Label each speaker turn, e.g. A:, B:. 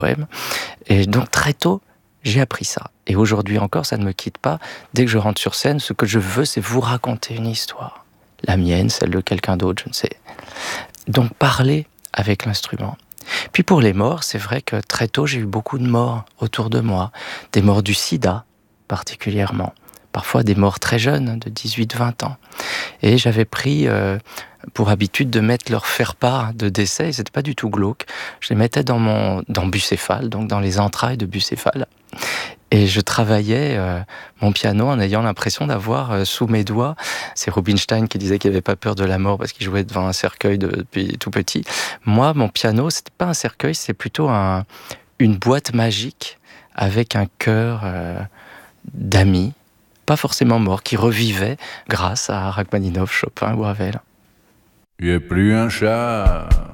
A: poèmes. Et donc très tôt, j'ai appris ça. Et aujourd'hui encore, ça ne me quitte pas. Dès que je rentre sur scène, ce que je veux, c'est vous raconter une histoire. La mienne, celle de quelqu'un d'autre, je ne sais. Donc parler avec l'instrument. Puis pour les morts, c'est vrai que très tôt, j'ai eu beaucoup de morts autour de moi. Des morts du sida, particulièrement. Parfois des morts très jeunes, de 18-20 ans. Et j'avais pris pour habitude de mettre leur faire-part de décès, et c'était pas du tout glauque. Je les mettais dans Bucéphale, donc dans les entrailles de Bucéphale. Et je travaillais mon piano en ayant l'impression d'avoir sous mes doigts, c'est Rubinstein qui disait qu'il n'avait pas peur de la mort parce qu'il jouait devant un cercueil depuis tout petit. Moi, mon piano, c'était pas un cercueil, c'est plutôt une boîte magique avec un cœur d'amis, pas forcément morts, qui revivaient grâce à Rachmaninov, Chopin ou Ravel.
B: Tu es plus un chat.